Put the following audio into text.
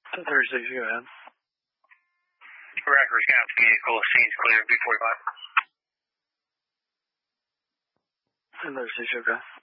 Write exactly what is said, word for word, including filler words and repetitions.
ten thirty-six, go ahead. Records count vehicle, scene's clear, B forty-five. ten thirty-six, okay.